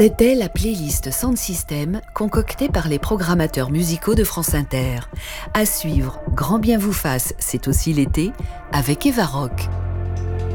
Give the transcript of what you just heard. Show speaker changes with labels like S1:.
S1: C'était la playlist Sound System concoctée par les programmateurs musicaux de France Inter. À suivre, Grand bien vous fasse, c'est aussi l'été, avec Eva Rock.